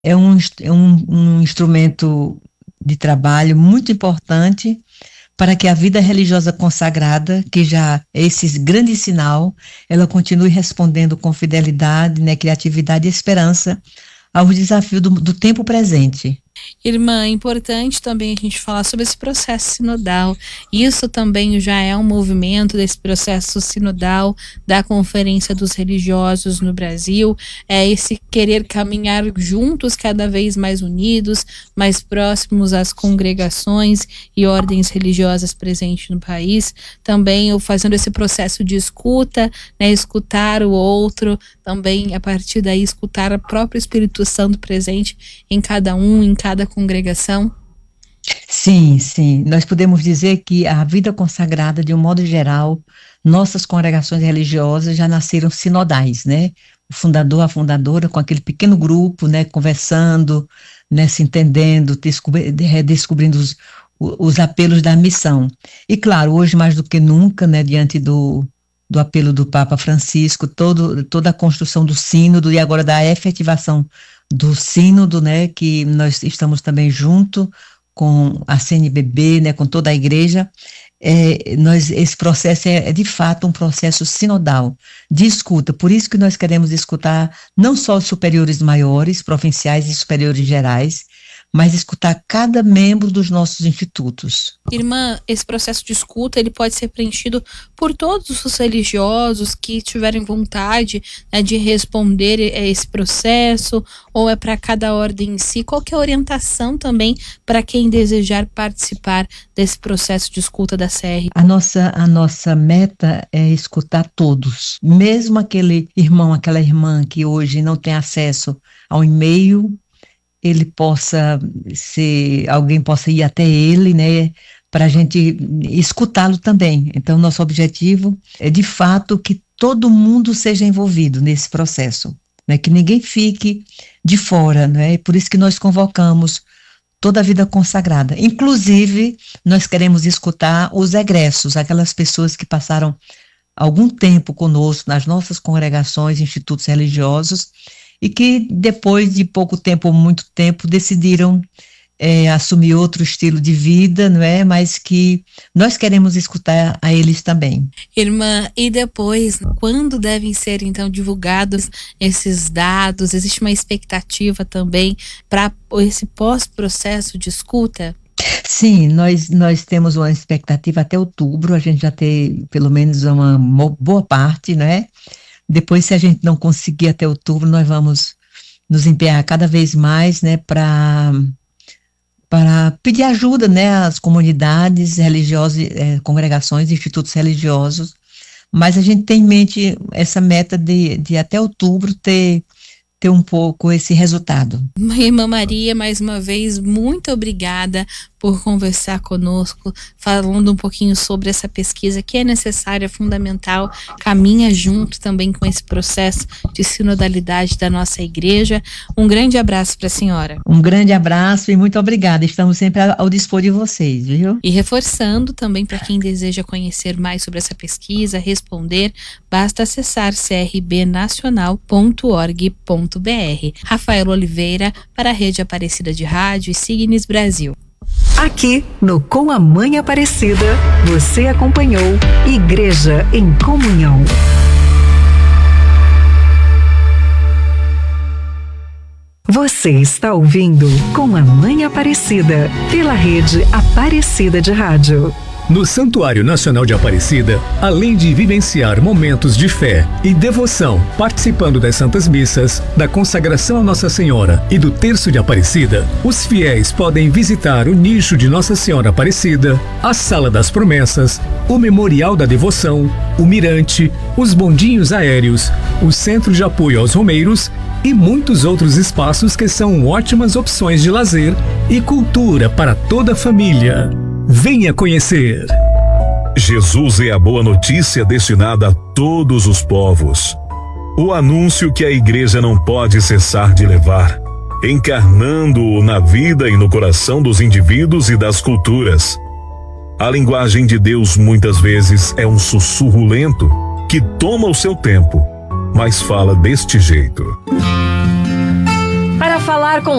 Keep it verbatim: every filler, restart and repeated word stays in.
é um, é um, um instrumento de trabalho muito importante para que a vida religiosa consagrada, que já é esse grande sinal, ela continue respondendo com fidelidade, né, criatividade e esperança aos desafios do, do tempo presente. Irmã, é importante também a gente falar sobre esse processo sinodal. Isso também já é um movimento desse processo sinodal da Conferência dos Religiosos no Brasil. É esse querer caminhar juntos, cada vez mais unidos, mais próximos às congregações e ordens religiosas presentes no país. Também fazendo esse processo de escuta, né, escutar o outro, também a partir daí escutar o próprio Espírito Santo presente em cada um, em cada congregação? Sim, sim. Nós podemos dizer que a vida consagrada, de um modo geral, nossas congregações religiosas já nasceram sinodais, né? O fundador, a fundadora, com aquele pequeno grupo, né, conversando, né, se entendendo, redescobrindo os, os apelos da missão. E claro, hoje mais do que nunca, né, diante do, do apelo do Papa Francisco, todo, toda a construção do sínodo e agora da efetivação do sínodo, né, que nós estamos também junto com a C N B B, né, com toda a igreja, é, nós, esse processo é, é de fato um processo sinodal, de escuta, por isso que nós queremos escutar não só os superiores maiores, provinciais e superiores gerais, mas escutar cada membro dos nossos institutos. Irmã, esse processo de escuta, ele pode ser preenchido por todos os religiosos que tiverem vontade, né, de responder a esse processo, ou é para cada ordem em si? Qual que é a orientação também para quem desejar participar desse processo de escuta da C R? A nossa, a nossa meta é escutar todos, mesmo aquele irmão, aquela irmã que hoje não tem acesso ao e-mail, ele possa ser, alguém possa ir até ele, né, para a gente escutá-lo também. Então, nosso objetivo é, de fato, que todo mundo seja envolvido nesse processo, né, que ninguém fique de fora, né, por isso que nós convocamos toda a vida consagrada. Inclusive, nós queremos escutar os egressos, aquelas pessoas que passaram algum tempo conosco nas nossas congregações, institutos religiosos, e que depois de pouco tempo ou muito tempo decidiram é, assumir outro estilo de vida, não é? Mas que nós queremos escutar a eles também. Irmã, e depois, quando devem ser então divulgados esses dados? Existe uma expectativa também para esse pós-processo de escuta? Sim, nós, nós temos uma expectativa até outubro, a gente já tem pelo menos uma boa parte, não é? Depois, se a gente não conseguir até outubro, nós vamos nos empenhar cada vez mais, né, para para pedir ajuda, né, às comunidades religiosas, eh, congregações, institutos religiosos, mas a gente tem em mente essa meta de, de até outubro ter ter um pouco esse resultado. Irmã Maria, mais uma vez, muito obrigada por conversar conosco, falando um pouquinho sobre essa pesquisa que é necessária, fundamental, caminha junto também com esse processo de sinodalidade da nossa igreja. Um grande abraço para a senhora. Um grande abraço e muito obrigada, estamos sempre ao dispor de vocês, viu? E reforçando também para quem deseja conhecer mais sobre essa pesquisa, responder, basta acessar c r b nacional ponto org ponto b r. Rafaela Oliveira para a Rede Aparecida de Rádio e Signes Brasil. Aqui no Com a Mãe Aparecida, você acompanhou Igreja em Comunhão. Você está ouvindo Com a Mãe Aparecida, pela Rede Aparecida de Rádio. No Santuário Nacional de Aparecida, além de vivenciar momentos de fé e devoção, participando das Santas Missas, da consagração a Nossa Senhora e do Terço de Aparecida, os fiéis podem visitar o nicho de Nossa Senhora Aparecida, a Sala das Promessas, o Memorial da Devoção, o Mirante, os bondinhos aéreos, o Centro de Apoio aos Romeiros e muitos outros espaços que são ótimas opções de lazer e cultura para toda a família. Venha conhecer. Jesus é a boa notícia destinada a todos os povos. O anúncio que a igreja não pode cessar de levar, encarnando-o na vida e no coração dos indivíduos e das culturas. A linguagem de Deus muitas vezes é um sussurro lento que toma o seu tempo, mas fala deste jeito. para falar com